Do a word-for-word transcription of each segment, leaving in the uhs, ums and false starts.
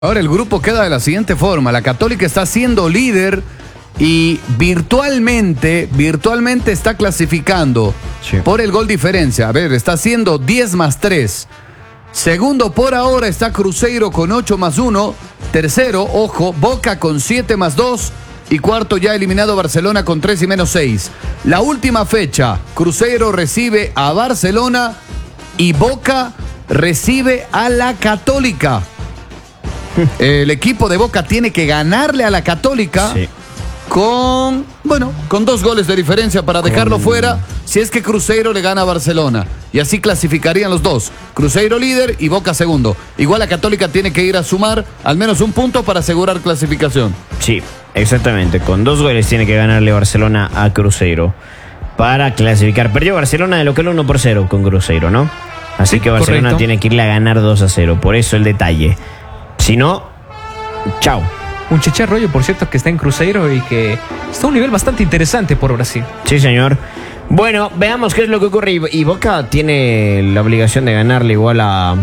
Ahora el grupo queda de la siguiente forma. La Católica está siendo líder y virtualmente, virtualmente está clasificando sí. por el gol diferencia. A ver, está haciendo diez más tres. Segundo por ahora está Cruzeiro con ocho más uno. Tercero, ojo, Boca con siete más dos. Y cuarto ya eliminado Barcelona con tres y menos seis. La última fecha, Cruzeiro recibe a Barcelona y Boca recibe a la Católica. El equipo de Boca tiene que ganarle a la Católica sí. con, bueno, con dos goles de diferencia para dejarlo con... fuera si es que Cruzeiro le gana a Barcelona. Y así clasificarían los dos. Cruzeiro líder y Boca segundo. Igual la Católica tiene que ir a sumar al menos un punto para asegurar clasificación. Sí, exactamente. Con dos goles tiene que ganarle Barcelona a Cruzeiro para clasificar. Perdió Barcelona de local uno por cero con Cruzeiro, ¿no? Así sí, que Barcelona correcto. tiene que irle a ganar dos a cero. Por eso el detalle. Si no, chao. Un Cheche Arroyo, por cierto, que está en Cruzeiro y que está a un nivel bastante interesante por Brasil. Sí, señor. Bueno, veamos qué es lo que ocurre. Y Boca tiene la obligación de ganarle igual a...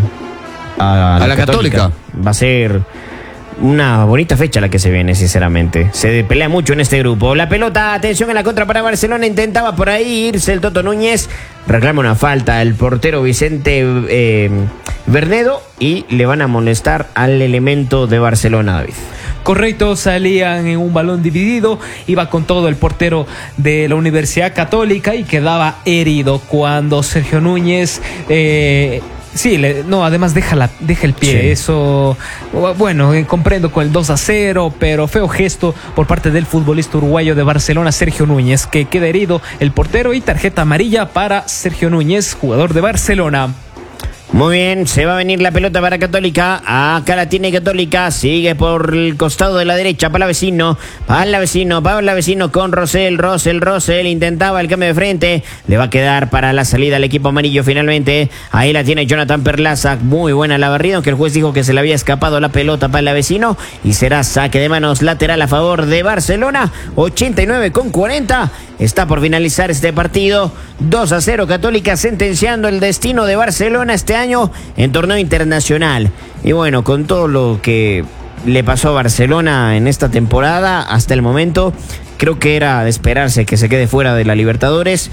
A, a la, la Católica. Católica. Va a ser una bonita fecha la que se viene, sinceramente. Se pelea mucho en este grupo. La pelota, atención en la contra para Barcelona. Intentaba por ahí irse el Toto Núñez. Reclama una falta el portero Vicente eh, Bernedo y le van a molestar al elemento de Barcelona, David. Correcto, salían en un balón dividido, iba con todo el portero de la Universidad Católica y quedaba herido cuando Sergio Núñez... Eh, Sí, le, no, además deja, la, deja el pie, sí. eso, bueno, eh, comprendo con el dos a cero, pero feo gesto por parte del futbolista uruguayo de Barcelona, Sergio Núñez, que queda herido el portero y tarjeta amarilla para Sergio Núñez, jugador de Barcelona. Muy bien, se va a venir la pelota para Católica. Acá la tiene Católica. Sigue por el costado de la derecha para la vecino. Para la vecino, para la vecino con Rosell. Rosell, Rosell intentaba el cambio de frente. Le va a quedar para la salida al equipo amarillo finalmente. Ahí la tiene Jonathan Perlaza. Muy buena la barrida, aunque el juez dijo que se le había escapado la pelota para la vecino. Y será saque de manos lateral a favor de Barcelona. ochenta y nueve con cuarenta. Está por finalizar este partido. dos a cero Católica, sentenciando el destino de Barcelona este año en torneo internacional. Y bueno, con todo lo que le pasó a Barcelona en esta temporada hasta el momento, creo que era de esperarse que se quede fuera de la Libertadores.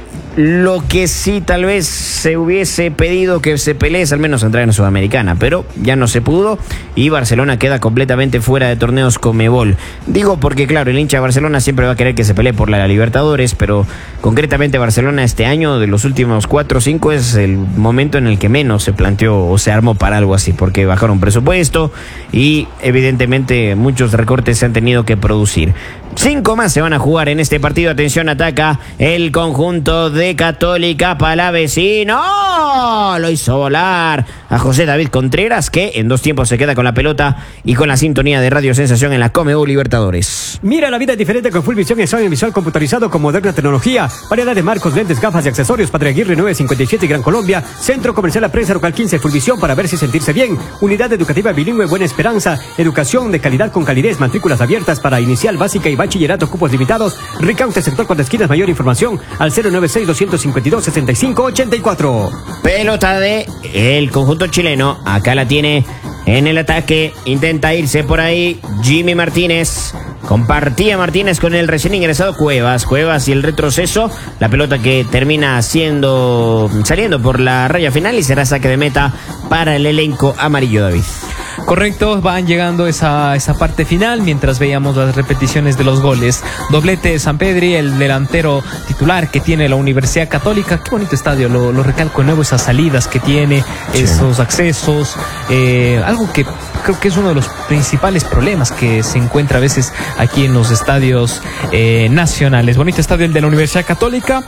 Lo que sí tal vez se hubiese pedido que se pelee es al menos entrar en la Sudamericana, pero ya no se pudo y Barcelona queda completamente fuera de torneos Conmebol. Digo porque claro, el hincha de Barcelona siempre va a querer que se pelee por la Libertadores, pero concretamente Barcelona este año, de los últimos cuatro o cinco, es el momento en el que menos se planteó o se armó para algo así, porque bajaron presupuesto y evidentemente muchos recortes se han tenido que producir. Cinco más se van a jugar en este partido. Atención, ataca el conjunto de Católica para la vecino. ¡Oh! Lo hizo volar a José David Contreras, que en dos tiempos se queda con la pelota y con la sintonía de Radio Sensación en la Conmebol Libertadores. Mira la vida diferente con Full Visión, examen visual computarizado con moderna tecnología. Variedad de marcos, lentes, gafas y accesorios. Padre Aguirre nueve cincuenta y siete Gran Colombia. Centro Comercial La Prensa local quince. Full Visión para verse y sentirse bien. Unidad educativa bilingüe Buena Esperanza. Educación de calidad con calidez. Matrículas abiertas para inicial, básica y bachillerato, cupos limitados. Ricaute sector cuatro esquinas. Mayor información al cero nueve seis, dos cinco dos, seis cinco ocho cuatro. Pelota de el conjunto chileno. Acá la tiene en el ataque. Intenta irse por ahí Jimmy Martínez. Compartía Martínez con el recién ingresado Cuevas. Cuevas y el retroceso. La pelota que termina siendo saliendo por la raya final y será saque de meta para el elenco amarillo, David. Correcto, van llegando esa, esa parte final mientras veíamos las repeticiones de los goles. Doblete de Sampedri, el delantero titular que tiene la Universidad Católica. Qué bonito estadio, lo, lo recalco de nuevo, esas salidas que tiene, sí. esos accesos, eh, algo que creo que es uno de los principales problemas que se encuentra a veces aquí en los estadios eh, nacionales. Bonito estadio el de la Universidad Católica,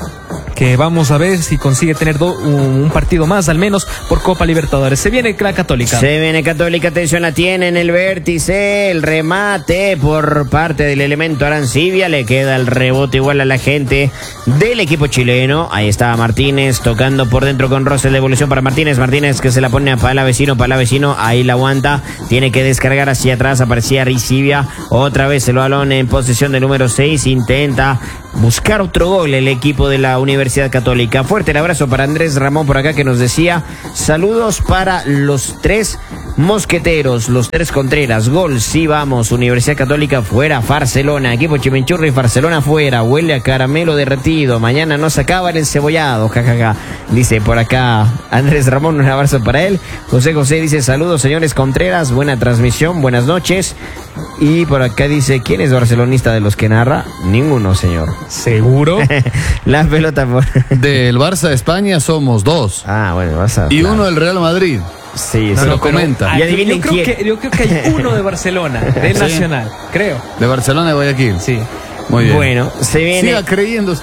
que vamos a ver si consigue tener do, un, un partido más al menos por Copa Libertadores. Se viene la Católica. Se viene Católica, atención, la tiene en el vértice, el remate por parte del elemento Arancibia, le queda el rebote igual a la gente del equipo chileno. Ahí está Martínez tocando por dentro con Rosell, devolución para Martínez, Martínez que se la pone a Palavecino, Palavecino, ahí la aguanta, tiene que descargar hacia atrás, aparecía Aricibia, otra vez el balón en posesión del número seis, intenta buscar otro gol el equipo de la Universidad Católica. Fuerte el abrazo para Andrés Ramón por acá que nos decía: saludos para los tres Mosqueteros, los tres Contreras, gol, sí vamos, Universidad Católica fuera, Barcelona, equipo Chimichurri, Barcelona fuera, huele a caramelo derretido, mañana no se acaba el encebollado, jajaja, dice por acá Andrés Ramón, un abrazo para él. José José dice, saludos señores Contreras, buena transmisión, buenas noches. Y por acá dice, ¿quién es barcelonista de los que narra? Ninguno, señor. ¿Seguro? La pelota por... Del Barça de España somos dos. Ah, bueno, Barça. Y claro. uno del Real Madrid. Sí, Se sí. lo comenta. Ah, Y yo, adivinen yo creo quién. que, yo creo que hay uno de Barcelona, del Sí. Nacional, creo. De Barcelona de Guayaquil. Sí. Muy bien. Bueno, se viene... Siga creyendo.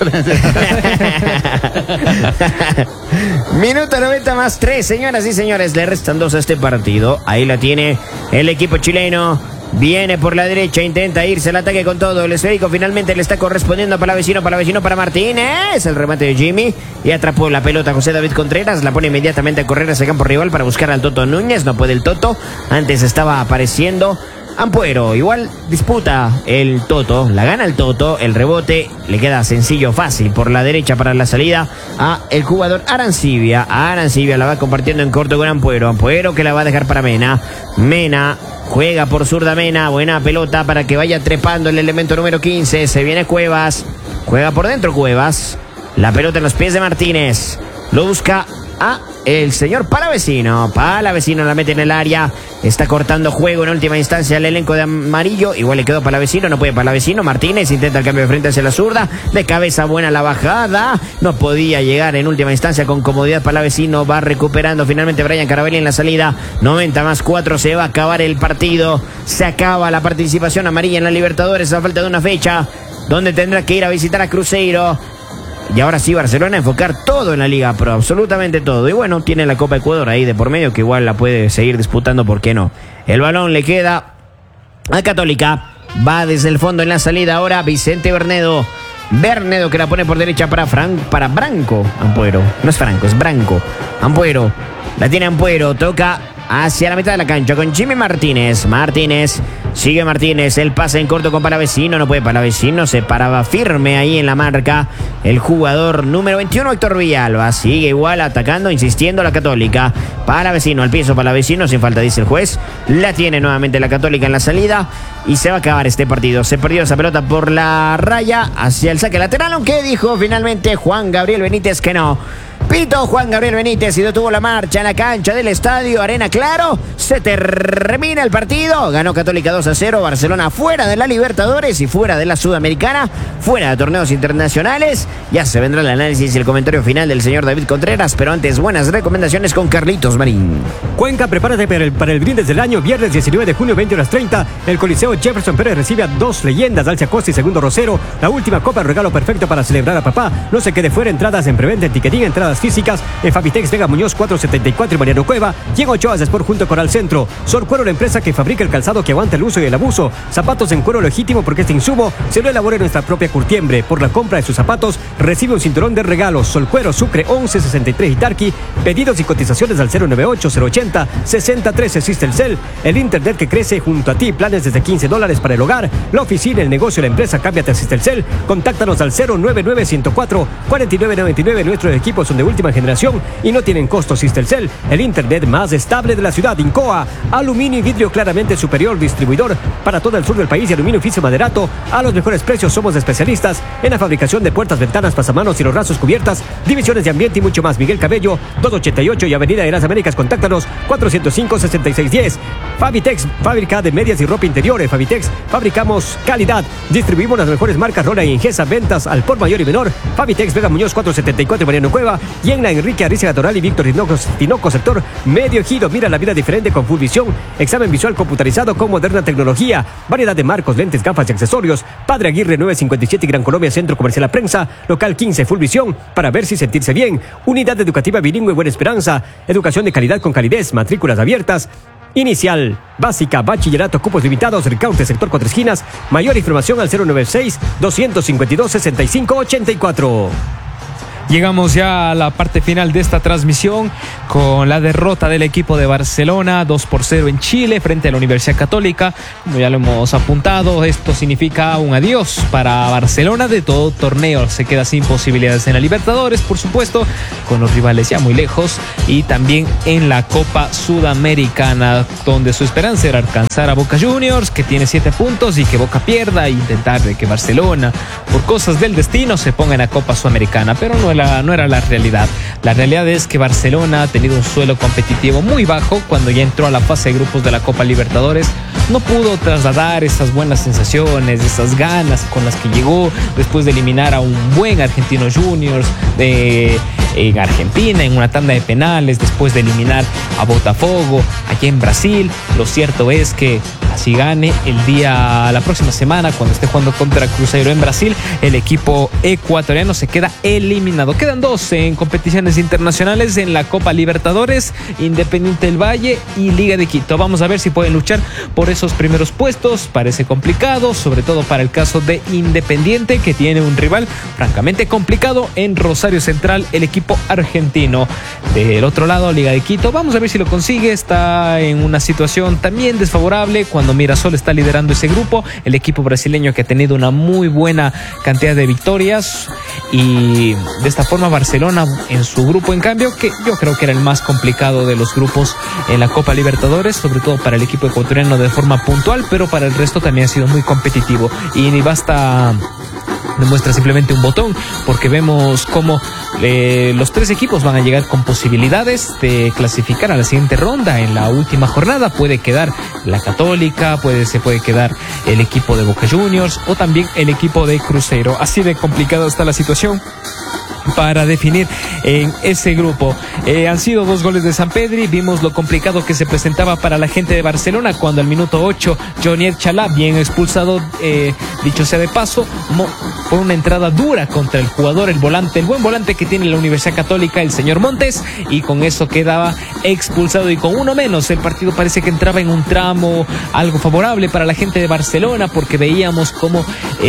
Minuto noventa más tres, señoras y señores, le restan dos a este partido. Ahí la tiene el equipo chileno. Viene por la derecha, intenta irse al ataque con todo. El esférico finalmente le está correspondiendo a Palavecino, Palavecino para Martínez. El remate de Jimmy. Y atrapó la pelota José David Contreras. La pone inmediatamente a correr hacia el campo rival para buscar al Toto Núñez. No puede el Toto. Antes estaba apareciendo Ampuero. Igual disputa el Toto. La gana el Toto. El rebote le queda sencillo, fácil por la derecha para la salida a el jugador Arancibia. Arancibia la va compartiendo en corto con Ampuero. Ampuero que la va a dejar para Mena. Mena juega por zurda Mena, buena pelota para que vaya trepando el elemento número quince. Se viene Cuevas, juega por dentro Cuevas. La pelota en los pies de Martínez. Lo busca a el señor Palavecino. Palavecino la mete en el área. Está cortando juego en última instancia el elenco de amarillo. Igual le quedó Palavecino, no puede Palavecino. Martínez intenta el cambio de frente hacia la zurda. De cabeza buena la bajada. No podía llegar en última instancia con comodidad Palavecino. Va recuperando finalmente Brian Caravelli en la salida. noventa más cuatro, se va a acabar el partido. Se acaba la participación amarilla en la Libertadores a falta de una fecha, donde tendrá que ir a visitar a Cruzeiro. Y ahora sí, Barcelona a enfocar todo en la Liga Pro, absolutamente todo. Y bueno, tiene la Copa Ecuador ahí de por medio, que igual la puede seguir disputando, ¿por qué no? El balón le queda a Católica. Va desde el fondo en la salida ahora Vicente Bernedo. Bernedo que la pone por derecha para, Fran, para Branco. Ampuero, no es Franco, es Branco. Ampuero, la tiene Ampuero, toca hacia la mitad de la cancha con Jimmy Martínez. Martínez, sigue Martínez, el pase en corto con Palavecino, no puede Palavecino, se paraba firme ahí en la marca el jugador número veintiuno, Héctor Villalba. Sigue igual atacando, insistiendo la Católica. Palavecino al piso, Palavecino, sin falta dice el juez. La tiene nuevamente la Católica en la salida y se va a acabar este partido. Se perdió esa pelota por la raya hacia el saque lateral, aunque dijo finalmente Juan Gabriel Benítez que no. Pito Juan Gabriel Benítez y detuvo la marcha en la cancha del estadio Arena Claro. Se termina el partido. Ganó Católica dos a cero. Barcelona fuera de la Libertadores y fuera de la Sudamericana, fuera de torneos internacionales. Ya se vendrá el análisis y el comentario final del señor David Contreras, pero antes buenas recomendaciones con Carlitos Marín. Cuenca, prepárate para el, para el brindis del año. Viernes diecinueve de junio, veinte horas treinta. El Coliseo Jefferson Pérez recibe a dos leyendas, Alcia Costa y Segundo Rosero. La última copa, el regalo perfecto para celebrar a papá. No se quede fuera. Entradas en preventa, en tiquetín, entradas físicas en Fabitex Vega Muñoz cuatrocientos setenta y cuatro y Mariano Cueva. Y en Ochoa Sport junto con Al Centro. Sol Cuero, la empresa que fabrica el calzado que aguanta el uso y el abuso. Zapatos en cuero legítimo, porque este insumo se lo elabora en nuestra propia curtiembre. Por la compra de sus zapatos recibe un cinturón de regalo. Sol Cuero, Sucre once sesenta y tres y Tarqui. Pedidos y cotizaciones al cero nueve ocho, cero ochenta, sesenta trece. Sistelcel, el internet que crece junto a ti. Planes desde quince dólares para el hogar, la oficina, el negocio, la empresa. Cámbiate a Sistelcel. Contáctanos al cero nueve nueve, ciento cuatro, cuarenta y nueve noventa y nueve. Nuestros equipos son de última generación y no tienen costos. Sistelcel, el internet más estable de la ciudad. Incoa, aluminio y vidrio claramente superior, distribuidor para todo el sur del país y aluminio oficio maderato a los mejores precios. Somos especialistas en la fabricación de puertas, ventanas, pasamanos y los rasos cubiertas, divisiones de ambiente y mucho más. Miguel Cabello, doscientos ochenta y ocho y Avenida de las Américas. Contáctanos cuatrocientos cinco, sesenta y seis diez. Fabitex, fábrica de medias y ropa interior. En Fabitex fabricamos calidad. Distribuimos las mejores marcas Rola y Ingesa. Ventas al por mayor y menor. Fabitex Vega Muñoz cuatrocientos setenta y cuatro y Mariano Cueva. Y en la Enrique Ariza Toral y Víctor Tinoco, Tinoco sector Medio Ejido. Mira la vida diferente con Full Visión. Examen visual computarizado con moderna tecnología. Variedad de marcos, lentes, gafas y accesorios. Padre Aguirre novecientos cincuenta y siete y Gran Colombia, Centro Comercial La Prensa. Local quince, Full Visión. Para ver si sentirse bien. Unidad educativa bilingüe Buena Esperanza. Educación de calidad con calidez. Matrículas abiertas. Inicial, básica, bachillerato, cupos limitados, Ricaurte, sector Cuatro Esquinas. Mayor información al cero noventa y seis, doscientos cincuenta y dos, sesenta y cinco ochenta y cuatro. Llegamos ya a la parte final de esta transmisión con la derrota del equipo de Barcelona, dos por cero en Chile frente a la Universidad Católica. Como ya lo hemos apuntado, esto significa un adiós para Barcelona de todo torneo. Se queda sin posibilidades en la Libertadores, por supuesto, con los rivales ya muy lejos, y también en la Copa Sudamericana, donde su esperanza era alcanzar a Boca Juniors, que tiene siete puntos, y que Boca pierda e intentar de que Barcelona, por cosas del destino, se ponga en la Copa Sudamericana, pero no era, no era la realidad. La realidad es que Barcelona ha tenido un suelo competitivo muy bajo cuando ya entró a la fase de grupos de la Copa Libertadores. No pudo trasladar esas buenas sensaciones, esas ganas con las que llegó después de eliminar a un buen Argentinos Juniors de, en Argentina en una tanda de penales, después de eliminar a Botafogo allá en Brasil. Lo cierto es que así gane el día, la próxima semana, cuando esté jugando contra Cruzeiro en Brasil, el equipo ecuatoriano se queda eliminado. Quedan dos en competiciones internacionales en la Copa Libertadores, Independiente del Valle y Liga de Quito. Vamos a ver si pueden luchar por esos primeros puestos. Parece complicado, sobre todo para el caso de Independiente, que tiene un rival francamente complicado en Rosario Central, el equipo argentino. Del otro lado, Liga de Quito, vamos a ver si lo consigue. Está en una situación también desfavorable cuando Mirasol está liderando ese grupo, el equipo brasileño que ha tenido una muy buena cantidad de victorias, y de esta forma Barcelona en su grupo, en cambio, que yo creo que era el más complicado de los grupos en la Copa Libertadores, sobre todo para el equipo ecuatoriano de forma puntual, pero para el resto también ha sido muy competitivo, y ni basta demuestra simplemente un botón, porque vemos cómo eh, los tres equipos van a llegar con posibilidades de clasificar a la siguiente ronda. En la última jornada puede quedar la Católica, puede, se puede quedar el equipo de Boca Juniors o también el equipo de Cruzeiro. Así de complicada está la situación para definir en ese grupo. Eh, han sido dos goles de Sampedri. Vimos lo complicado que se presentaba para la gente de Barcelona cuando al minuto ocho Jonier Chalá, bien expulsado, eh, dicho sea de paso, mo, fue una entrada dura contra el jugador, el volante, el buen volante que tiene la Universidad Católica, el señor Montes, y con eso quedaba expulsado, y con uno menos el partido parece que entraba en un tramo algo favorable para la gente de Barcelona, porque veíamos como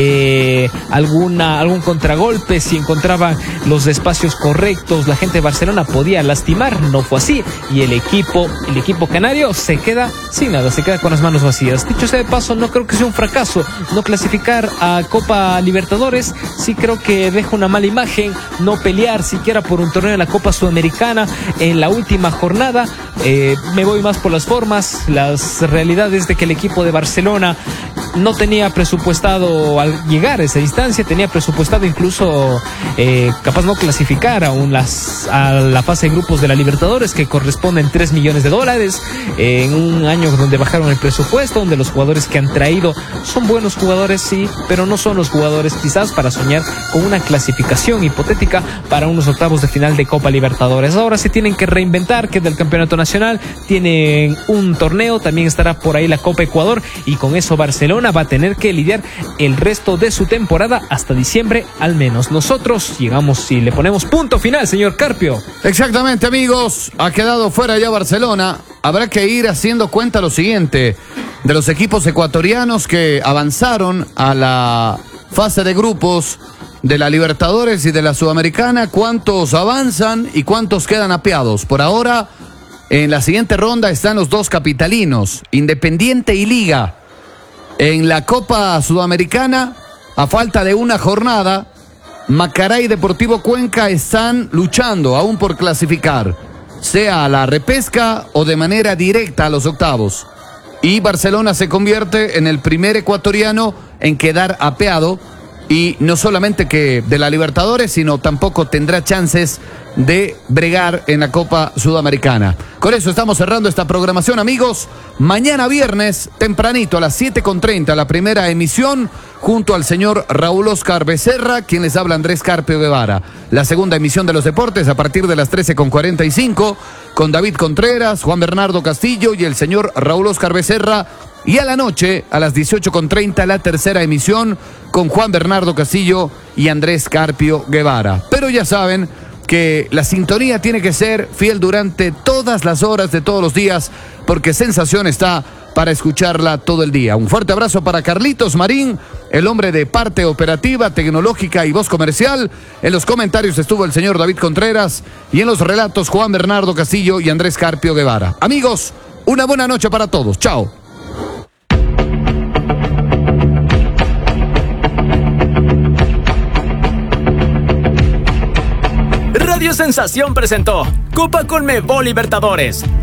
eh, alguna, algún contragolpe, si encontraban los espacios correctos, la gente de Barcelona podía lastimar. No fue así, y el equipo el equipo canario se queda sin nada, se queda con las manos vacías. Dicho sea de paso, no creo que sea un fracaso no clasificar a Copa Libertadores. Sí creo que deja una mala imagen no pelear siquiera por un torneo de la Copa Sudamericana en la última jornada. Eh, me voy más por las formas, las realidades de que el equipo de Barcelona no tenía presupuestado al llegar a esa instancia, tenía presupuestado incluso eh, capaz no clasificar aún las, a la fase de grupos de la Libertadores, que corresponden tres millones de dólares, eh, en un año donde bajaron el presupuesto, donde los jugadores que han traído son buenos jugadores, sí, pero no son los jugadores quizás para soñar con una clasificación hipotética para unos octavos de final de Copa Libertadores. Ahora se tienen que reinventar, que del Campeonato Nacional tienen un torneo, también estará por ahí la Copa Ecuador, y con eso Barcelona va a tener que lidiar el resto de su temporada hasta diciembre al menos. Nosotros llegamos y le ponemos punto final, señor Carpio. Exactamente, amigos, ha quedado fuera ya Barcelona. Habrá que ir haciendo cuenta lo siguiente de los equipos ecuatorianos que avanzaron a la fase de grupos de la Libertadores y de la Sudamericana, cuántos avanzan y cuántos quedan apeados. Por ahora, en la siguiente ronda están los dos capitalinos, Independiente y Liga. En la Copa Sudamericana, a falta de una jornada, Macará y Deportivo Cuenca están luchando aún por clasificar, sea a la repesca o de manera directa a los octavos. Y Barcelona se convierte en el primer ecuatoriano en quedar apeado, y no solamente que de la Libertadores, sino tampoco tendrá chances de bregar en la Copa Sudamericana. Con eso estamos cerrando esta programación, amigos. Mañana viernes, tempranito, a las siete con treinta, la primera emisión, junto al señor Raúl Oscar Becerra, quien les habla Andrés Carpio Guevara. La segunda emisión de los deportes a partir de las trece con cuarenta y cinco, con David Contreras, Juan Bernardo Castillo y el señor Raúl Oscar Becerra. Y a la noche, a las dieciocho con treinta, la tercera emisión con Juan Bernardo Castillo y Andrés Carpio Guevara. Pero ya saben que la sintonía tiene que ser fiel durante todas las horas de todos los días, porque Sensación está para escucharla todo el día. Un fuerte abrazo para Carlitos Marín el hombre de parte operativa, tecnológica y voz comercial. En los comentarios estuvo el señor David Contreras y en los relatos Juan Bernardo Castillo y Andrés Carpio Guevara. Amigos, una buena noche para todos. Chao. Radio Sensación presentó Copa Conmebol Libertadores.